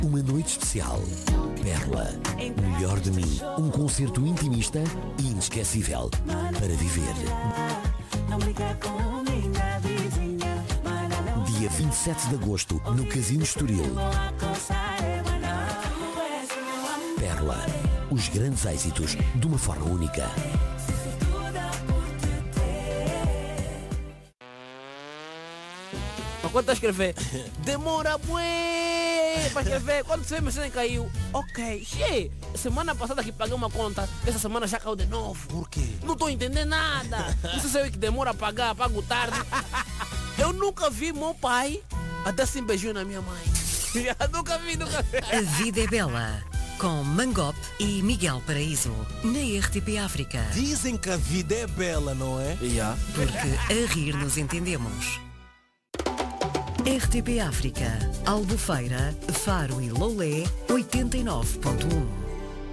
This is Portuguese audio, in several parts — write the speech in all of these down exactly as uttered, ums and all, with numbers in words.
Uma noite especial. Perla. O melhor de mim. Um concerto intimista e inesquecível para viver. Dia vinte e sete de agosto, no Casino Estoril. Perla. Os grandes êxitos de uma forma única. Quando está a escrever, demora bué para escrever. Quando você vê, a mensagem caiu. Ok, che, semana passada que paguei uma conta, essa semana já caiu de novo. Por quê? Não estou entendendo nada. Você sabe que demora a pagar, pago tarde. Eu nunca vi meu pai a dar assim beijinho na minha mãe. Nunca vi, nunca vi. A Vida é Bela, com Mangop e Miguel Paraíso, na R T P África. Dizem que a vida é bela, não é? Yeah. Porque a rir nos entendemos. R T P África, Albufeira, Faro e Lolé, oitenta e nove ponto um.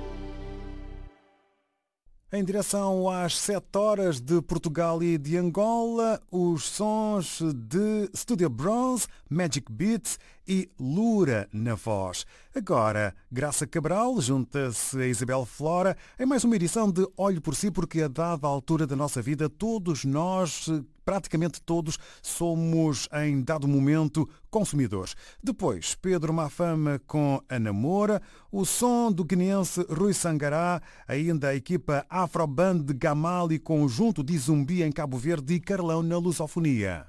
Em direção às sete horas de Portugal e de Angola, os sons de Studio Bronze, Magic Beats e Lura na voz. Agora, Graça Cabral junta-se a Isabel Flora em mais uma edição de Olho por Si, porque a dada altura da nossa vida, todos nós, praticamente todos, somos em dado momento consumidores. Depois, Pedro Mafama com a Namora, o som do guineense Rui Sangará, ainda a equipa Afroband de Gamal e conjunto de Zumbi em Cabo Verde e Carlão na lusofonia.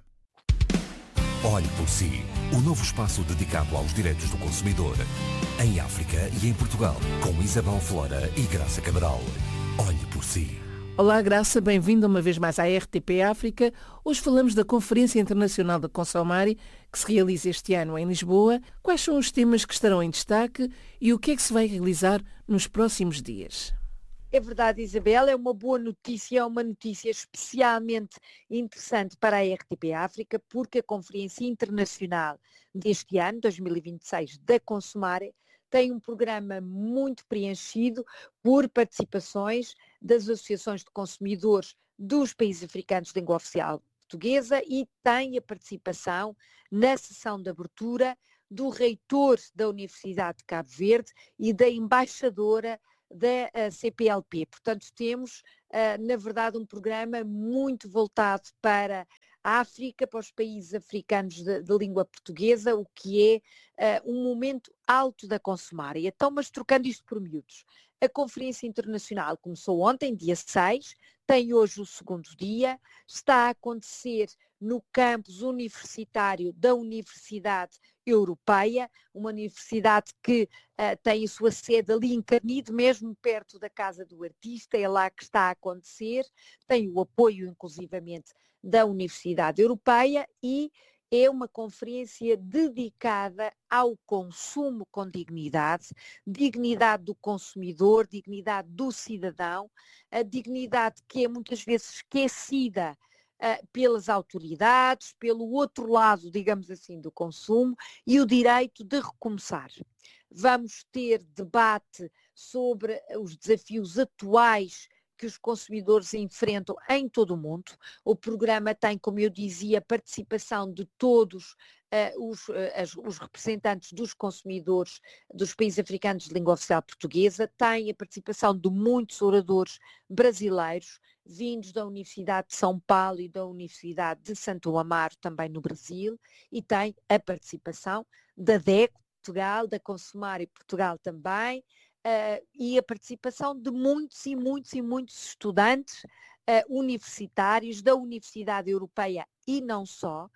Olhe por Si, o novo espaço dedicado aos direitos do consumidor. Em África e em Portugal, com Isabel Flora e Graça Cabral. Olhe por Si. Olá, Graça, bem-vinda uma vez mais à R T P África. Hoje falamos da Conferência Internacional da Consomare, que se realiza este ano em Lisboa. Quais são os temas que estarão em destaque e o que é que se vai realizar nos próximos dias? É verdade, Isabel, é uma boa notícia, é uma notícia especialmente interessante para a R T P África, porque a Conferência Internacional deste ano, dois mil e vinte e seis, da Consomare, tem um programa muito preenchido por participações das associações de consumidores dos países africanos de língua oficial portuguesa e tem a participação na sessão de abertura do reitor da Universidade de Cabo Verde e da embaixadora da C P L P. Portanto, temos, na verdade, um programa muito voltado para a África, para os países africanos de, de língua portuguesa, o que é um momento alto da Consomare. Então, mas trocando isto por miúdos, a Conferência Internacional começou ontem, dia seis, tem hoje o segundo dia, está a acontecer no campus universitário da Universidade Europeia, uma universidade que uh, tem a sua sede ali em Carnide, mesmo perto da Casa do Artista, é lá que está a acontecer, tem o apoio inclusivamente da Universidade Europeia e é uma conferência dedicada ao consumo com dignidade, dignidade do consumidor, dignidade do cidadão, a dignidade que é muitas vezes esquecida uh, pelas autoridades, pelo outro lado, digamos assim, do consumo e o direito de recomeçar. Vamos ter debate sobre os desafios atuais que os consumidores enfrentam em todo o mundo. O programa tem, como eu dizia, a participação de todos uh, os, uh, as, os representantes dos consumidores dos países africanos de língua oficial portuguesa, tem a participação de muitos oradores brasileiros, vindos da Universidade de São Paulo e da Universidade de Santo Amaro, também no Brasil, e tem a participação da D E C Portugal, da Consomare Portugal também, Uh, e a participação de muitos e muitos e muitos estudantes uh, universitários da Universidade Europeia e não só.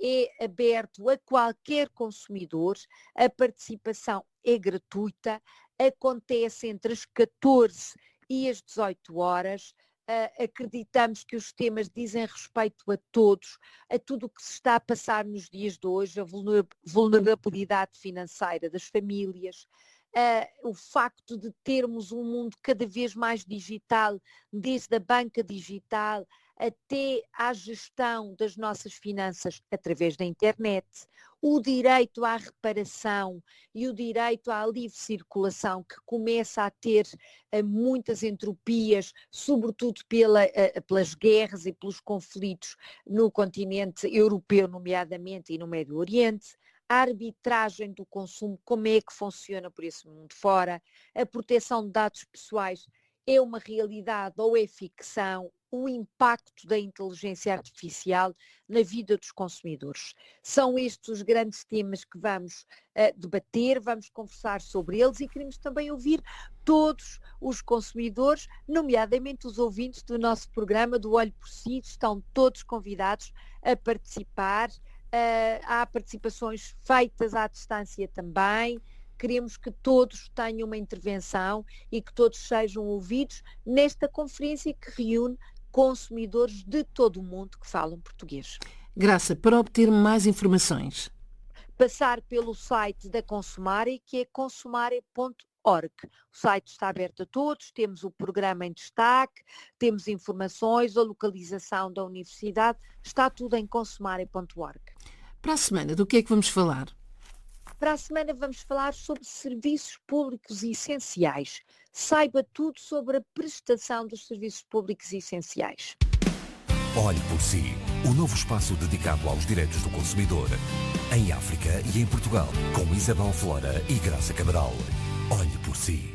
É aberto a qualquer consumidor, a participação é gratuita, acontece entre as catorze e as dezoito horas. Uh, acreditamos que os temas dizem respeito a todos, a tudo o que se está a passar nos dias de hoje, a vulnerabilidade financeira das famílias, Uh, o facto de termos um mundo cada vez mais digital, desde a banca digital até à gestão das nossas finanças através da internet, o direito à reparação e o direito à livre circulação, que começa a ter uh, muitas entropias, sobretudo pela, uh, pelas guerras e pelos conflitos no continente europeu, nomeadamente, e no Médio Oriente. a arbitragem do consumo, como é que funciona por esse mundo fora, a proteção de dados pessoais é uma realidade ou é ficção, o impacto da inteligência artificial na vida dos consumidores. São estes os grandes temas que vamos uh, debater, vamos conversar sobre eles e queremos também ouvir todos os consumidores, nomeadamente os ouvintes do nosso programa do Olho por Si, estão todos convidados a participar. Uh, há participações feitas à distância também. Queremos que todos tenham uma intervenção e que todos sejam ouvidos nesta conferência que reúne consumidores de todo o mundo que falam português. Graça, para obter mais informações. Passar pelo site da Consumare, que é consumare ponto org. O site está aberto a todos, temos o programa em destaque, temos informações, a localização da universidade, está tudo em consumare ponto org. Para a semana, do que é que vamos falar? Para a semana vamos falar sobre serviços públicos essenciais. Saiba tudo sobre a prestação dos serviços públicos essenciais. Olhe por Si, o novo espaço dedicado aos direitos do consumidor. Em África e em Portugal, com Isabel Flora e Graça Cabral. Olhe por Si.